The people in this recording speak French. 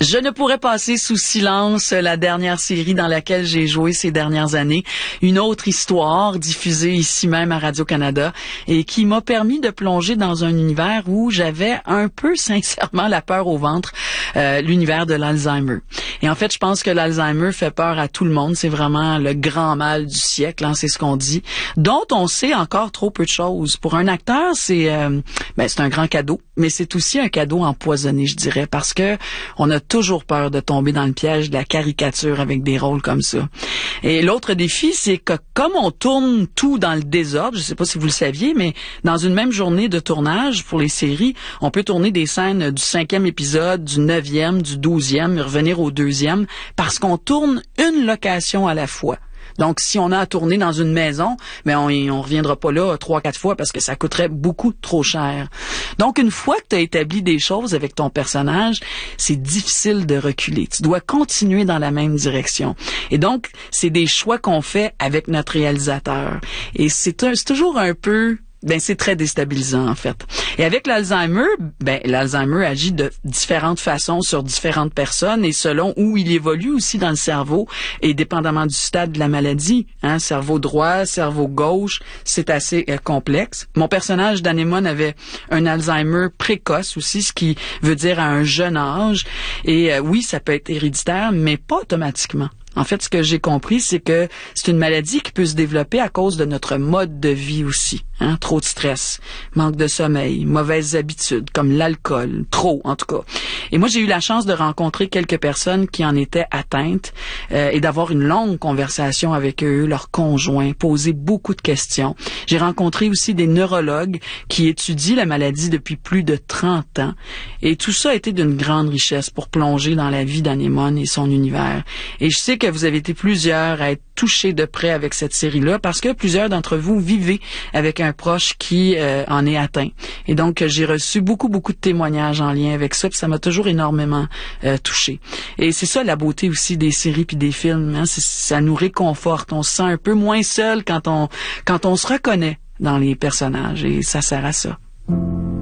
Je ne pourrais passer sous silence la dernière série dans laquelle j'ai joué ces dernières années. Une autre histoire diffusée ici même à Radio-Canada et qui m'a permis de plonger dans un univers où j'avais un peu sincèrement la peur au ventre, l'univers de l'Alzheimer. Et en fait, je pense que l'Alzheimer fait peur à tout le monde. C'est vraiment le grand mal du siècle, hein, c'est ce qu'on dit, dont on sait encore trop peu de choses. Pour un acteur, c'est un grand cadeau, mais c'est aussi un cadeau empoisonné, je dirais, parce que on a toujours peur de tomber dans le piège de la caricature avec des rôles comme ça. Et l'autre défi, c'est que comme on tourne tout dans le désordre, je sais pas si vous le saviez, mais dans une même journée de tournage pour les séries, on peut tourner des scènes du 5e épisode, du 9e, du 12e, et revenir au 2e, parce qu'on tourne une location à la fois. Donc, si on a à tourner dans une maison, mais on reviendra pas là 3-4 fois parce que ça coûterait beaucoup trop cher. Donc, une fois que tu as établi des choses avec ton personnage, c'est difficile de reculer. Tu dois continuer dans la même direction. Et donc, c'est des choix qu'on fait avec notre réalisateur. Et c'est toujours un peu... c'est très déstabilisant, en fait. Et avec l'Alzheimer, l'Alzheimer agit de différentes façons sur différentes personnes et selon où il évolue aussi dans le cerveau et dépendamment du stade de la maladie, hein, cerveau droit, cerveau gauche, c'est assez complexe. Mon personnage d'Anémone avait un Alzheimer précoce aussi, ce qui veut dire à un jeune âge. Et oui, ça peut être héréditaire, mais pas automatiquement. En fait, ce que j'ai compris, c'est que c'est une maladie qui peut se développer à cause de notre mode de vie aussi. Hein? Trop de stress, manque de sommeil, mauvaises habitudes, comme l'alcool, trop en tout cas. Et moi, j'ai eu la chance de rencontrer quelques personnes qui en étaient atteintes et d'avoir une longue conversation avec eux, leurs conjoints, poser beaucoup de questions. J'ai rencontré aussi des neurologues qui étudient la maladie depuis plus de 30 ans. Et tout ça a été d'une grande richesse pour plonger dans la vie d'Anémone et son univers. Et je sais que vous avez été plusieurs à être touchés de près avec cette série-là parce que plusieurs d'entre vous vivez avec un proche qui en est atteint. Et donc, j'ai reçu beaucoup de témoignages en lien avec ça, puis ça m'a toujours énormément touchée. Et c'est ça la beauté aussi des séries puis des films, hein? Ça nous réconforte. On se sent un peu moins seul quand on se reconnaît dans les personnages et ça sert à ça.